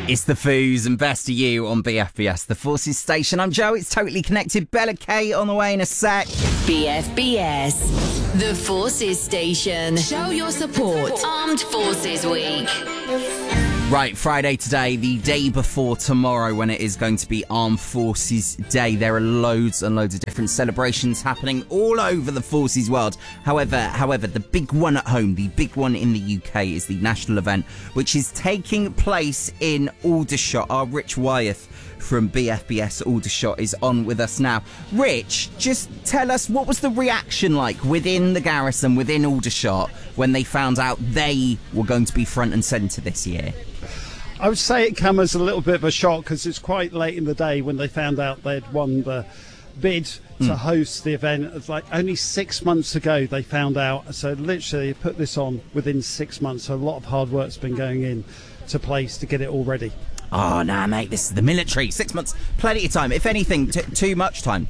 It's the Foos and Best of You on BFBS, the Forces station. I'm Joe, it's Totally Connected. Bella K on the way in a sec. BFBS, the Forces station. Show your support. Armed Forces Week. Right, Friday today, the day before tomorrow when it is going to be Armed Forces Day. There are loads and loads of different celebrations happening all over the Forces world. However, the big one at home, the big one in the UK is the national event, which is taking place in Aldershot. Our Rich Wyeth from BFBS Aldershot is on with us now. Rich, just tell us, what was the reaction like within the garrison, within Aldershot, when they found out they were going to be front and centre this year? I would say it came as a little bit of a shock because it's quite late in the day when they found out they'd won the bid to host the event. It's like only 6 months ago they found out. So literally put this on within 6 months. So a lot of hard work's been going in to place to get it all ready. Oh, nah, mate, this is the military. 6 months, plenty of time. If anything, too much time.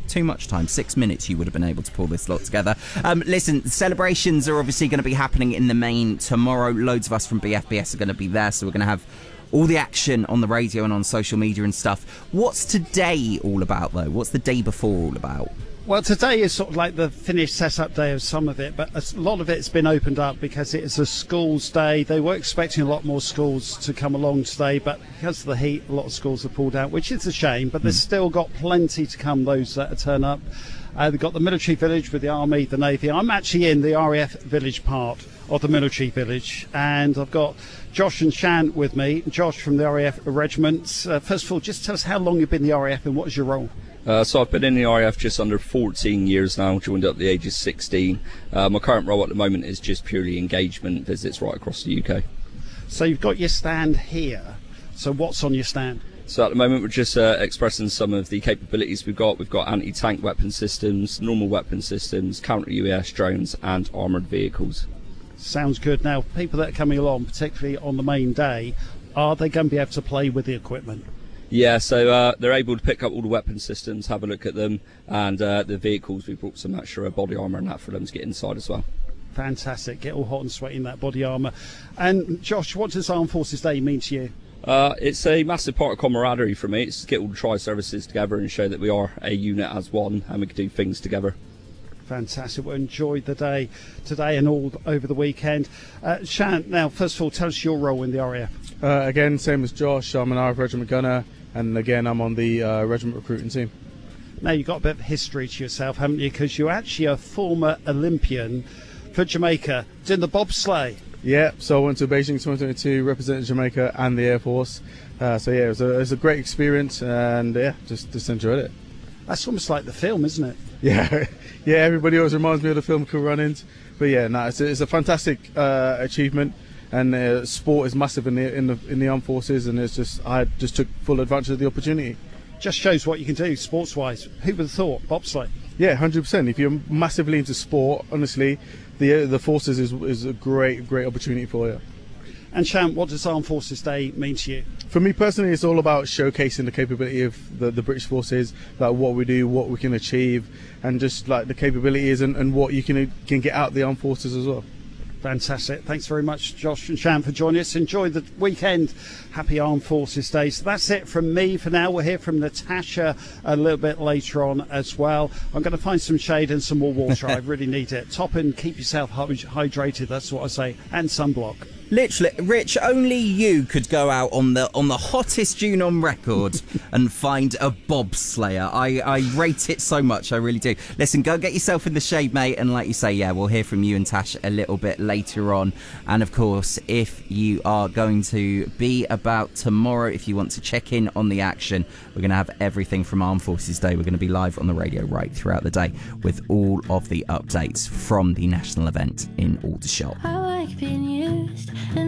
6 minutes you would have been able to pull this lot together. Listen, the celebrations are obviously going to be happening in the main tomorrow. Loads of us from BFBS are going to be there, so we're going to have all the action on the radio and on social media and stuff. What's today all about, though? What's the day before all about? Well, today is sort of like the finished setup day of some of it, but a lot of it's been opened up because it is a schools day. They were expecting a lot more schools to come along today, but because of the heat, a lot of schools have pulled out, which is a shame, but there's still got plenty to come, those that turn up. They've got the military village with the Army, the Navy. I'm actually in the RAF village part of the military village, and I've got Josh and Shan with me. Josh from the RAF regiment. First of all, just tell us how long you've been in the RAF and what is your role? So I've been in the RAF just under 14 years now, joined at the age of 16. My current role at the moment is just purely engagement visits right across the UK. So you've got your stand here. So what's on your stand? So at the moment we're just expressing some of the capabilities we've got. We've got anti-tank weapon systems, normal weapon systems, counter-UAS drones and armoured vehicles. Sounds good. Now, people that are coming along, particularly on the main day, are they going to be able to play with the equipment? Yeah, so they're able to pick up all the weapon systems, have a look at them, and the vehicles, we brought some extra body armour and that for them to get inside as well. Fantastic. Get all hot and sweaty in that body armour. And Josh, what does Armed Forces Day mean to you? It's a massive part of camaraderie for me. It's to get all the tri-services together and show that we are a unit as one and we can do things together. Fantastic. Well, enjoy the day today and all over the weekend. Shan, now, first of all, tell us your role in the RAF. Again, same as Josh, I'm an RAF regiment gunner, and again, I'm on the regiment recruiting team. Now, you've got a bit of history to yourself, haven't you? Because you're actually a former Olympian for Jamaica, doing the bobsleigh. Yeah, so I went to Beijing 2022, represented Jamaica and the Air Force. So yeah, it was a great experience, and yeah, just enjoyed it. That's almost like the film, isn't it? Yeah, yeah. Everybody always reminds me of the film Cool Runnings, but yeah, no, it's a fantastic achievement, and sport is massive in the armed forces, and I just took full advantage of the opportunity. Just shows what you can do sports-wise. Who would have thought bobsleigh? Yeah, 100%. If you're massively into sport, honestly, the forces is a great opportunity for you. And Shan, what does Armed Forces Day mean to you? For me personally, it's all about showcasing the capability of the British forces, like what we do, what we can achieve, and just like the capabilities and what you can get out of the armed forces as well. Fantastic. Thanks very much, Josh and Shan, for joining us. Enjoy the weekend. Happy Armed Forces Day. So that's it from me for now. We'll hear from Natasha a little bit later on as well. I'm going to find some shade and some more water. I really need it. Top and keep yourself hydrated. That's what I say. And sunblock. Literally, Rich, only you could go out on the hottest June on record and find a bobslayer. I rate it so much, I really do. Listen, go get yourself in the shade, mate, and like you say, yeah, we'll hear from you and Tash a little bit later on. And of course, if you are going to be about tomorrow, if you want to check in on the action, we're going to have everything from Armed Forces Day. We're going to be live on the radio right throughout the day with all of the updates from the national event in Aldershot. I like being used and